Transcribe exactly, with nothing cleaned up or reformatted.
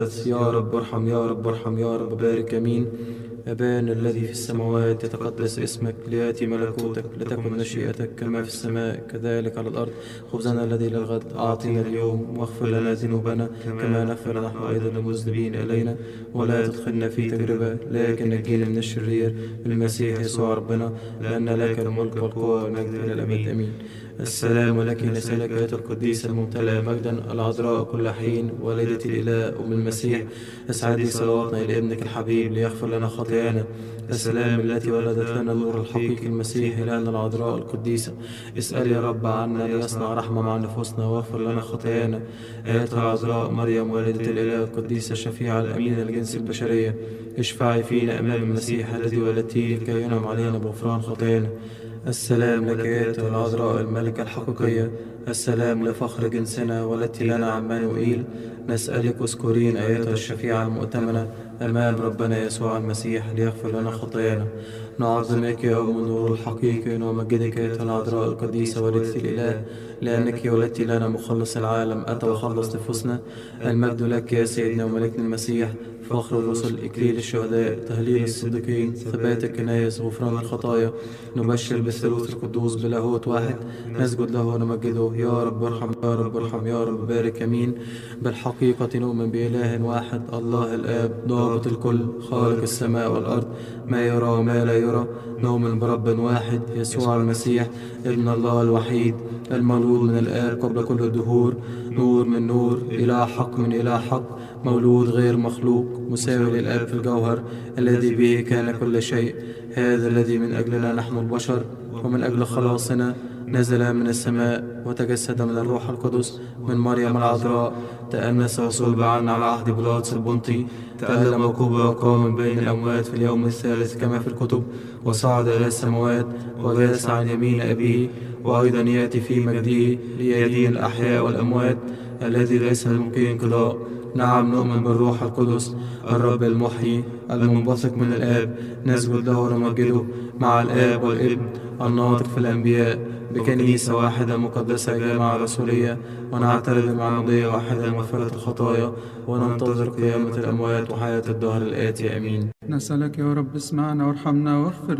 يا رب ارحم، يا رب ارحم، يا رب بارك. امين. أبانا الذي في السماوات، يتقدس اسمك، ليأتي ملكوتك، لتكن مشيئتك كما في السماء كذلك على الأرض. خبزنا الذي للغد أعطنا اليوم، واغفر لنا ذنوبنا كما نغفر نحن أيضا للمذنبين إلينا، ولا تدخلنا في تجربة لكن نجينا من الشرير، بالمسيح يسوع ربنا، لأن لك الملك والقوة والمجد إلى الأبد. آمين. السلام لك نسألك أيتها القديسة الممتلئة مجدا، العذراء كل حين، والدة الإله أم المسيح، اسعدي صلواتنا إلى ابنك الحبيب ليغفر لنا خطايانا. السلام التي ولدت لنا النور الحقيقي المسيح إلهنا العذراء القديسة، اسأل يا رب عنا ليصنع رحمة مع نفوسنا واغفر لنا خطايانا. أيتها العذراء مريم والدة الإله القديسة الشفيعة الأمينة لجنس البشرية، اشفعي فينا أمام المسيح الذي ولدتيه لكي ينعم علينا بغفران خطايانا. السلام لك أيتها العذراء الملكة الحقيقية، السلام لفخر جنسنا ولدت لنا عمانوئيل. نسألك اذكرين أيتها الشفيعة المؤتمنة أمام ربنا يسوع المسيح ليغفر لنا خطايانا. نعظمك يا أم النور الحقيقي ونمجدك أيتها العذراء القديسة والدة الإله، لأنك ولدت لنا مخلص العالم أتى وخلص نفوسنا. المجد لك يا سيدنا وملكنا المسيح، فخر الرسل، إكليل الشهداء، تهليل الصديقين، ثبات الكنائس، غفران الخطايا. نبشر بالثالوث القدوس بلاهوت واحد، نسجد له ونمجده. يا رب ارحم، يا رب ارحم، يا رب بارك. امين. بالحقيقة نؤمن بإله واحد، الله الآب ضابط الكل، خالق السماء والأرض، ما يرى وما لا يرى. نؤمن برب واحد يسوع المسيح ابن الله الوحيد، المولود من الآب قبل كل الدهور، نور من نور، إله حق من إله حق، مولود غير مخلوق، مساوي للآب في الجوهر، الذي به كان كل شيء. هذا الذي من أجلنا نحن البشر ومن أجل خلاصنا نزل من السماء وتجسد من الروح القدس من مريم العذراء، تأنس وصلب عنا على عهد بيلاطس البنطي، تألم وكب وقام من بين الأموات في اليوم الثالث كما في الكتب، وصعد إلى السماوات وجلس عن يمين أبيه، وأيضا يأتي في مجده ليدين الأحياء والأموات، الذي ليس ممكن انقضاء. نعم نؤمن بالروح القدس الرب المحيي المنبثق من الآب، نسجد له ونمجده مع الآب والابن الناطق في الأنبياء، بكنيسة واحدة مقدسة جامعة رسولية، ونعترف بمعمودية واحدة لمغفرة الخطايا، وننتظر قيامة الأموات وحياة الدهر الآتي. آمين. نسألك يا رب اسمعنا وارحمنا واغفر